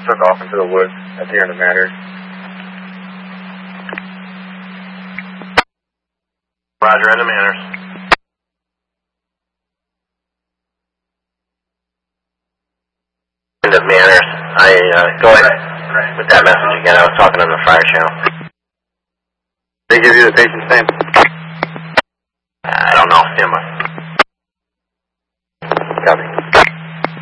took off into the woods at the end of Manners. Roger, end of Manners. End of Manners. Go ahead with that message again. I was talking on the fire channel. They give you the patient's name? I don't know. Stand by.